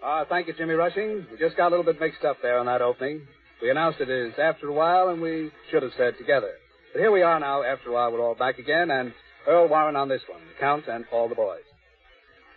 Thank you, Jimmy Rushing. We just got a little bit mixed up there on that opening. We announced it as After a While, and we should have said Together. But here we are now. After a while, we're all back again, and Earl Warren on this one, Count and All the Boys.